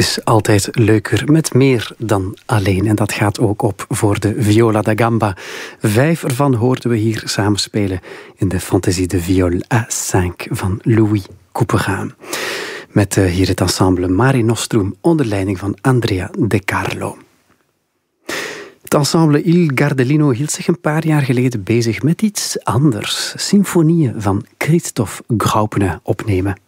is altijd leuker met meer dan alleen. En dat gaat ook op voor de viola da gamba. 5 ervan hoorden we hier samenspelen in de Fantaisie de viol à 5 van Louis Couperin. Met hier het ensemble Mare Nostrum onder leiding van Andrea De Carlo. Het ensemble Il Gardelino hield zich een paar jaar geleden bezig met iets anders. Symfonieën van Christoph Graupner opnemen.